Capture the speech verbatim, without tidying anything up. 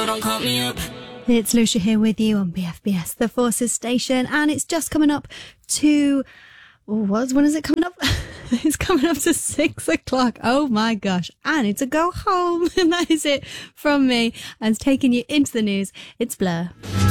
Don't call me up. It's Lucia here with you on B F B S, the Forces station, and it's just coming up to, oh, what, when is it coming up? It's coming up to six o'clock. Oh my gosh. I need to go home. And that is it from me. And taking you into the news, it's Blur.